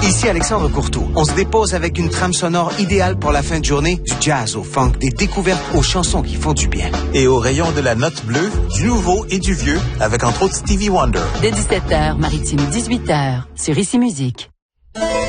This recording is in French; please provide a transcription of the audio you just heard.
Ici Alexandre Courtois. On se dépose avec une trame sonore idéale pour la fin de journée, du jazz au funk, des découvertes aux chansons qui font du bien. Et au rayon de la note bleue, du nouveau et du vieux, avec entre autres Stevie Wonder. Dès 17h, Maritime 18h, sur Ici Musique.